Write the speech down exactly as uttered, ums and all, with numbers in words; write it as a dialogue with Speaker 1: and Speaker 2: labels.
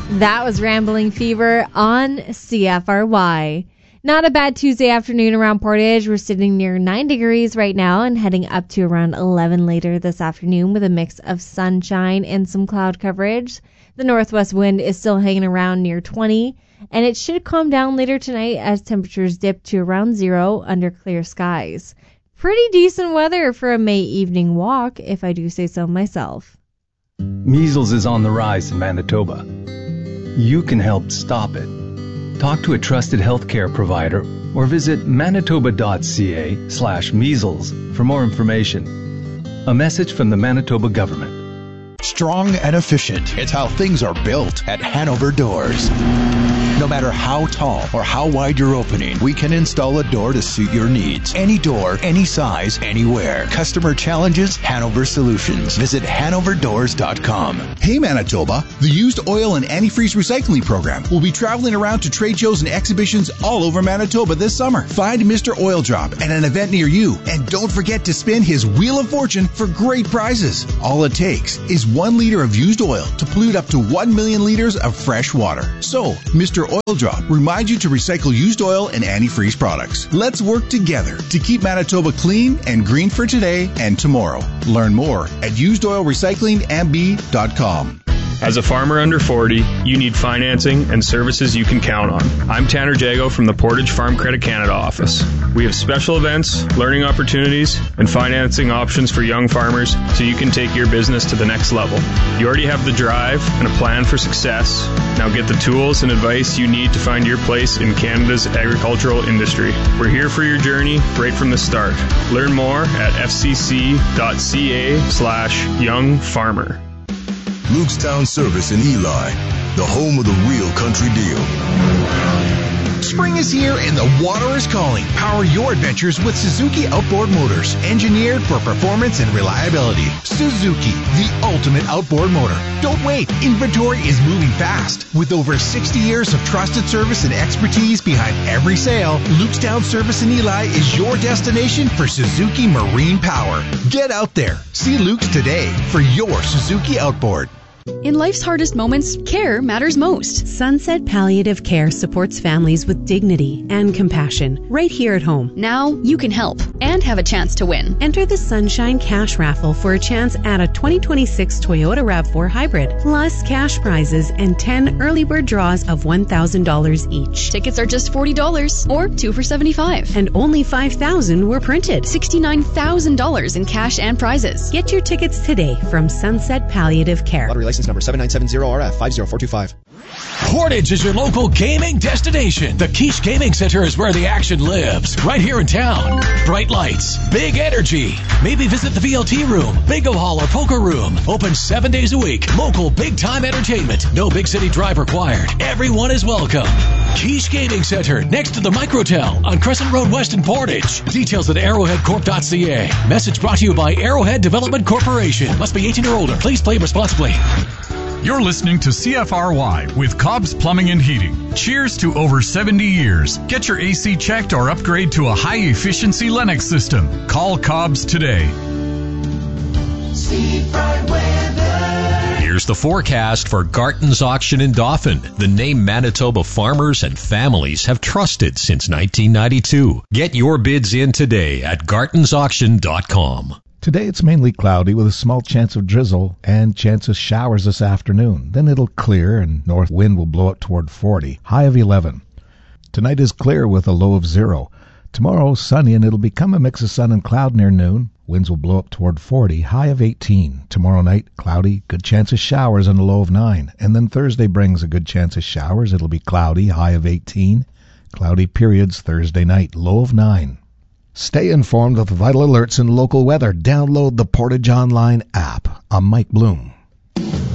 Speaker 1: That was Rambling Fever on C F R Y. Not a bad Tuesday afternoon around Portage. We're sitting near nine degrees right now and heading up to around eleven later this afternoon with a mix of sunshine and some cloud coverage. The northwest wind is still hanging around near twenty, and it should calm down later tonight as temperatures dip to around zero under clear skies. Pretty decent weather for a May evening walk, if I do say so myself.
Speaker 2: Measles is on the rise in Manitoba. You can help stop it. Talk to a trusted healthcare provider or visit manitoba.ca slash measles for more information. A message from the Manitoba government.
Speaker 3: Strong and efficient. It's how things are built at Hanover Doors. No matter how tall or how wide your opening, we can install a door to suit your needs. Any door, any size, anywhere. Customer challenges, Hanover Solutions. Visit hanover doors dot com.
Speaker 4: Hey Manitoba, the Used Oil and Antifreeze Recycling Program will be traveling around to trade shows and exhibitions all over Manitoba this summer. Find Mister Oil Drop at an event near you, and don't forget to spin his Wheel of Fortune for great prizes. All it takes is one liter of used oil to pollute up to one million liters of fresh water. So, Mister Oil Drop reminds you to recycle used oil and antifreeze products. Let's work together to keep Manitoba clean and green for today and tomorrow. Learn more at used oil recycling m b dot com.
Speaker 5: As a farmer under forty, you need financing and services you can count on. I'm Tanner Jago from the Portage Farm Credit Canada office. We have special events, learning opportunities, and financing options for young farmers so you can take your business to the next level. You already have the drive and a plan for success. Now get the tools and advice you need to find your place in Canada's agricultural industry. We're here for your journey right from the start. Learn more at f c c dot c a slash young farmer.
Speaker 6: Lukestown Service in Eli, the home of the real country deal.
Speaker 4: Spring is here and the water is calling. Power your adventures with Suzuki Outboard Motors, engineered for performance and reliability. Suzuki, the ultimate outboard motor. Don't wait. Inventory is moving fast. With over sixty years of trusted service and expertise behind every sale, Lukestown Service in Eli is your destination for Suzuki Marine Power. Get out there. See Luke's today for your Suzuki Outboard.
Speaker 7: In life's hardest moments, care matters most.
Speaker 8: Sunset Palliative Care supports families with dignity and compassion right here at home.
Speaker 7: Now you can help and have a chance to win.
Speaker 8: Enter the Sunshine Cash Raffle for a chance at a twenty twenty-six Toyota RAV four Hybrid, plus cash prizes and ten early bird draws of one thousand dollars each.
Speaker 7: Tickets are just forty dollars or two for seventy-five dollars.
Speaker 8: And only five thousand dollars were printed.
Speaker 7: sixty-nine thousand dollars in cash and prizes.
Speaker 8: Get your tickets today from Sunset Palliative Care.
Speaker 9: Lottery license number seven nine seven zero R F five zero four two five.
Speaker 10: Portage is your local gaming destination. The Quiche Gaming Center is where the action lives, right here in town. Bright lights, big energy. Maybe visit the V L T room, bingo hall, or poker room. Open seven days a week. Local big-time entertainment. No big city drive required. Everyone is welcome. Quiche Gaming Center, next to the Microtel on Crescent Road West in Portage. Details at arrowhead corp dot c a. Message brought to you by Arrowhead Development Corporation. Must be eighteen or older. Please play responsibly.
Speaker 11: You're listening to C F R Y with Cobb's Plumbing and Heating. Cheers to over seventy years. Get your A C checked or upgrade to a high-efficiency Lennox system. Call Cobb's today.
Speaker 12: Seafront weather.
Speaker 13: Here's the forecast for Garton's Auction in Dauphin, the name Manitoba farmers and families have trusted since nineteen ninety-two. Get your bids in today at gartons auction dot com.
Speaker 14: Today it's mainly cloudy with a small chance of drizzle and chance of showers this afternoon. Then it'll clear and north wind will blow up toward forty, high of eleven. Tonight is clear with a low of zero. Tomorrow sunny and it'll become a mix of sun and cloud near noon. Winds will blow up toward forty, high of eighteen. Tomorrow night, cloudy, good chance of showers and a low of nine. And then Thursday brings a good chance of showers. It'll be cloudy, high of eighteen. Cloudy periods Thursday night, low of nine. Stay informed of the vital alerts and local weather. Download the Portage Online app. I'm Mike Bloom.